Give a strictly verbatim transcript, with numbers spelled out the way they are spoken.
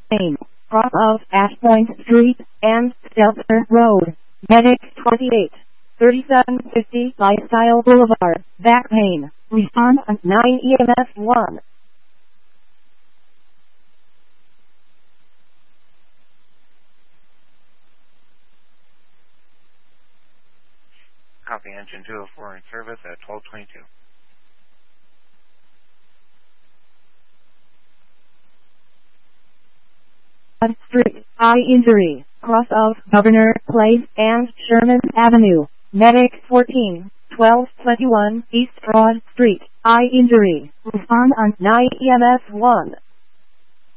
Main, cross of Ashpoint Street and Stelzer Road, Medic twenty-eight, thirty-seven fifty Lifestyle Boulevard, back pain, respond on nine E M S one. Copy, engine two oh four in service at twelve twenty-two. Street, eye injury, cross of Governor Place and Sherman Avenue, Medic fourteen, twelve twenty-one East Broad Street, eye injury, respond on nine E M S one.